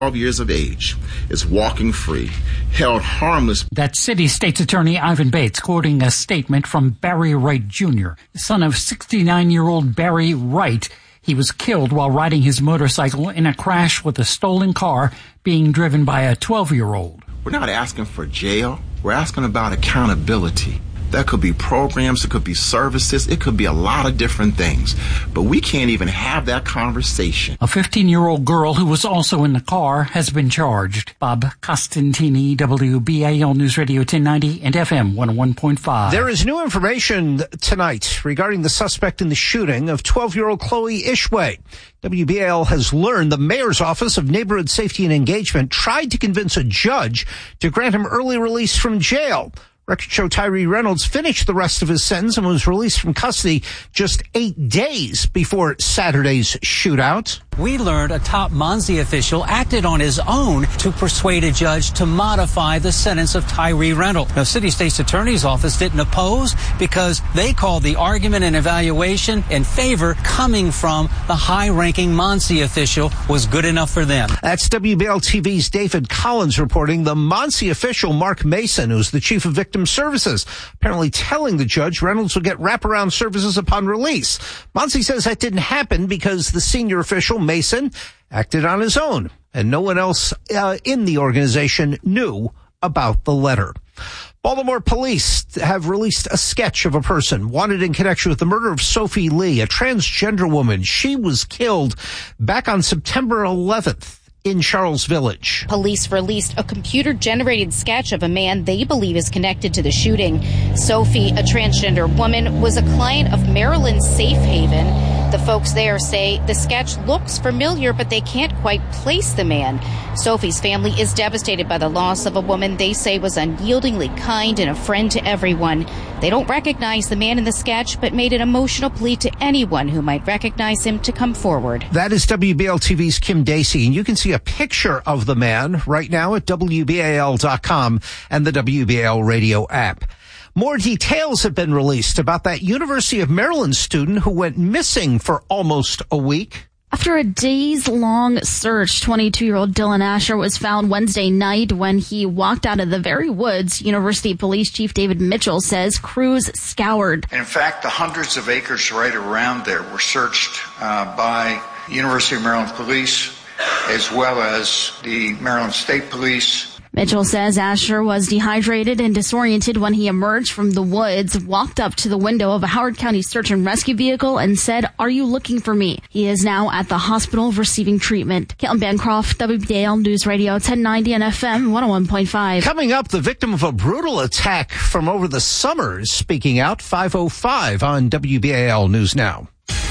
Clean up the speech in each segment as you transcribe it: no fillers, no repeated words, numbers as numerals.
12 years of age is walking free, held harmless. That's City State's Attorney Ivan Bates quoting a statement from Barry Wright Jr., son of 69-year-old Barry Wright. He was killed while riding his motorcycle in a crash with a stolen car being driven by a 12-year-old. We're not asking for jail. We're asking about accountability. That could be programs, it could be services, it could be a lot of different things. But we can't even have that conversation. A 15-year-old girl who was also in the car has been charged. Bob Costantini, WBAL News Radio 1090 and FM 101.5. There is new information tonight regarding the suspect in the shooting of 12-year-old Chloe Ishway. WBAL has learned the mayor's office of neighborhood safety and engagement tried to convince a judge to grant him early release from jail. Record show Tyree Reynolds finished the rest of his sentence and was released from custody just 8 days before Saturday's shootout. We learned a top Monzi official acted on his own to persuade a judge to modify the sentence of Tyree Reynolds. Now, City State's Attorney's Office didn't oppose because they called the argument and evaluation in favor coming from the high-ranking Monzi official was good enough for them. That's WBAL TV's David Collins reporting. The Monzi official, Mark Mason, who's the chief of victim services, apparently telling the judge Reynolds will get wraparound services upon release. Monzi says that didn't happen because the senior official, Mason, acted on his own, and no one else in the organization knew about the letter. Baltimore police have released a sketch of a person wanted in connection with the murder of Sophie Lee, a transgender woman. She was killed back on September 11th. In Charles Village. Police released a computer-generated sketch of a man they believe is connected to the shooting. Sophie, a transgender woman, was a client of Maryland's Safe Haven. The folks there say the sketch looks familiar, but they can't quite place the man. Sophie's family is devastated by the loss of a woman they say was unyieldingly kind and a friend to everyone. They don't recognize the man in the sketch, but made an emotional plea to anyone who might recognize him to come forward. That is WBAL TV's Kim Dacey, and you can see a picture of the man right now at WBAL.com and the WBAL radio app. More details have been released about that University of Maryland student who went missing for almost a week. After a days-long search, 22-year-old Dylan Asher was found Wednesday night when he walked out of the very woods. University Police Chief David Mitchell says crews scoured. In fact, the hundreds of acres right around there were searched by University of Maryland Police as well as the Maryland State Police. Mitchell says Asher was dehydrated and disoriented when he emerged from the woods, walked up to the window of a Howard County search and rescue vehicle and said, "Are you looking for me?" He is now at the hospital receiving treatment. Caitlin Bancroft, WBAL News Radio 1090 and FM 101.5. Coming up, the victim of a brutal attack from over the summer is speaking out. 5:05 on WBAL News Now.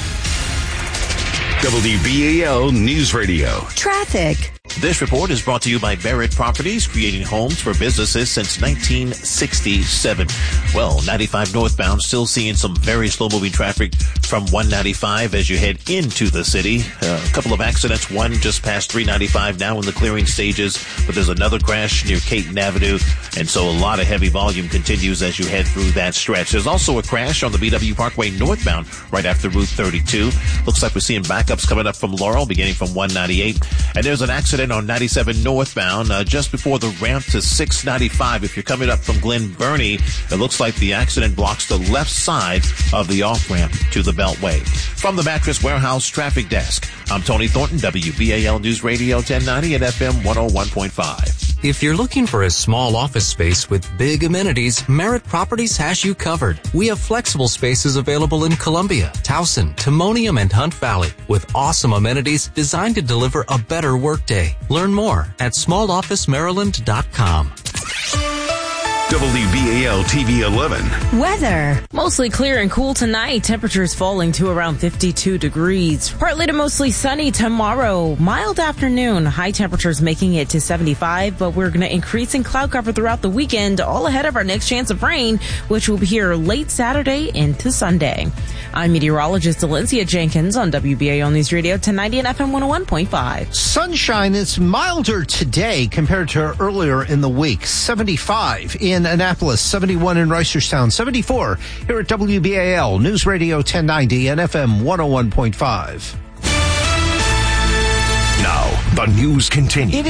WBAL News Radio. Traffic. This report is brought to you by Barrett Properties, creating homes for businesses since 1967. Well, 95 northbound, still seeing some very slow-moving traffic from 195 as you head into the city. A couple of accidents, one just past 395 now in the clearing stages, but there's another crash near Caton Avenue, and so a lot of heavy volume continues as you head through that stretch. There's also a crash on the BW Parkway northbound right after Route 32. Looks like we're seeing backups coming up from Laurel, beginning from 198. And there's an accident on 97 northbound just before the ramp to 695. If you're coming up from Glen Burnie, it looks like the accident blocks the left side of the off-ramp to the Beltway. From the Mattress Warehouse Traffic Desk, I'm Tony Thornton, WBAL News Radio 1090 and FM 101.5. If you're looking for a small office space with big amenities, Merritt Properties has you covered. We have flexible spaces available in Columbia, Towson, Timonium, and Hunt Valley with awesome amenities designed to deliver a better workday. Learn more at smallofficemaryland.com. WBAL TV 11. Weather. Mostly clear and cool tonight. Temperatures falling to around 52 degrees. Partly to mostly sunny tomorrow. Mild afternoon. High temperatures making it to 75, but we're going to increase in cloud cover throughout the weekend, all ahead of our next chance of rain, which will be here late Saturday into Sunday. I'm meteorologist Valencia Jenkins on WBAL News Radio 1090 and FM 101.5. Sunshine is milder today compared to earlier in the week. 75 in Annapolis, 71 in Reisterstown, 74 here at WBAL News Radio 1090 and FM 101.5. Now, The news continues.